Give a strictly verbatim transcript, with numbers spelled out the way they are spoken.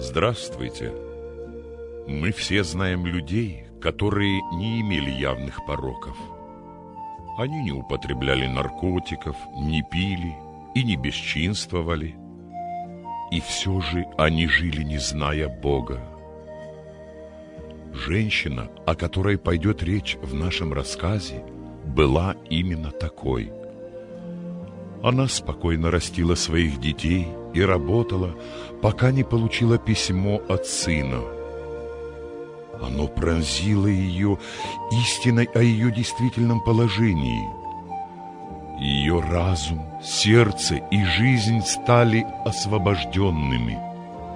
Здравствуйте. Мы все знаем людей, которые не имели явных пороков. Они не употребляли наркотиков, не пили и не бесчинствовали. И все же они жили, не зная Бога. Женщина, о которой пойдет речь в нашем рассказе, была именно такой. Она спокойно растила своих детей и работала, пока не получила письмо от сына. Оно пронзило ее истиной о ее действительном положении. Ее разум, сердце и жизнь стали освобожденными.